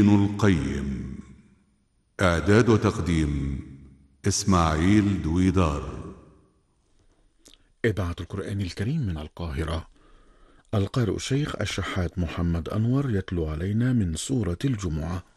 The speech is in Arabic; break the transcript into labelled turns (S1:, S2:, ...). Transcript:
S1: ابن القيم. إعداد وتقديم إسماعيل دويدار.
S2: إذاعة القرآن الكريم من القاهرة. القارئ الشيخ الشحات محمد أنور يتلو علينا من سورة الجمعة.